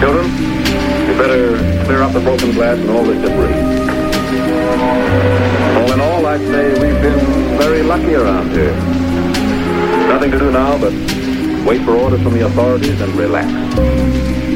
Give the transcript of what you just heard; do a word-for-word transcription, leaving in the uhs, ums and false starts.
Children, you better clear up the broken glass and all this debris. All in all, I'd say we've been very lucky around here. Nothing to do now but wait for orders from the authorities and relax.